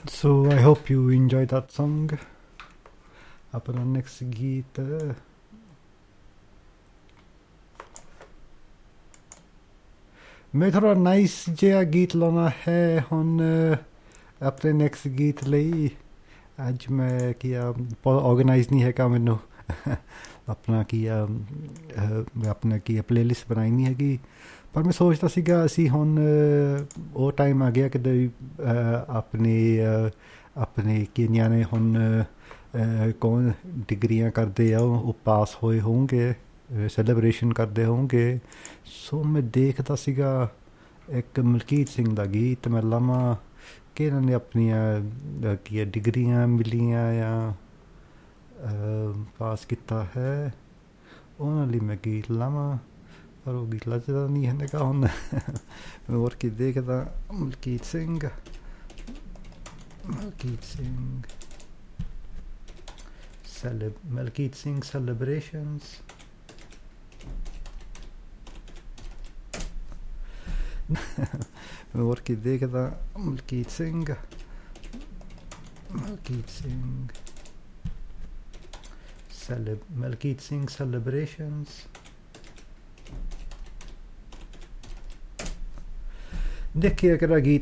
So I hope you enjoy that song. अपना next गीत मैं थोड़ा नाइस जिहा गीत लाना है हुन अपने नेक्स्ट गीत ਲਈ ਅੱਜ ਮੈਂ ਕੀ ਆਰਗੇਨਾਈਜ਼ ਨਹੀਂ ਹੈਗਾ ਮੈਨੂੰ ਆਪਣਾ ਕੀ ਮੈਂ ਆਪਣਾ ਕੀ ਪਲੇਲਿਸਟ ਬਣਾਈ ਨਹੀਂ ਹੈਗੀ ਪਰ ਮੈਂ ਸੋਚਦਾ ਸੀਗਾ ਅਸੀਂ ਹੁਣ ਉਹ ਟਾਈਮ ਆ ਗਿਆ ਕਿਤੇ ਆਪਣੇ ਕੀ ਨਿਆਣੇ ਹੁਣ ਕੌਣ ਡਿਗਰੀਆਂ ਕਰਦੇ ਆ ਉਹ ਪਾਸ ਹੋਏ ਹੋਣਗੇ ਸੈਲੀਬ੍ਰੇਸ਼ਨ ਕਰਦੇ ਹੋਣਗੇ ਸੋ ਮੈਂ ਦੇਖਦਾ ਸੀਗਾ ਇੱਕ ਮਲਕੀਤ ਸਿੰਘ ਦਾ ਗੀਤ ਮੈਂ ਲਾਵਾਂ ਕਿ ਇਹਨਾਂ ਨੇ ਆਪਣੀਆਂ ਕੀ ਡਿਗਰੀਆਂ ਮਿਲੀਆਂ ਜਾਂ ਪਾਸ ਕੀਤਾ ਹੈ ਉਹਨਾਂ ਲਈ ਮੈਂ ਗੀਤ ਲਾਵਾਂ ਪਰ ਉਹ ਗੀਤ ਲੱਜਦਾ ਨਹੀਂ ਹੈਗਾ ਹੁਣ ਮੈਂ ਹੋਰ ਕੀ ਦੇਖਦਾ ਮਲਕੀਤ ਸਿੰਘ ਮਲਕੀਤ ਸਿੰਘ ਸੈਲੀਬ੍ਰੇਸ਼ਨਸ ਹੋਰ ਕੀ ਦੇਖਦਾ ਮਲਕੀਤ ਸਿੰਘ ਸੈਲੀਬ੍ਰੇਸ਼ਨਸ ਦੇਖਿਆ ਕਿਹੜਾ ਗੀਤ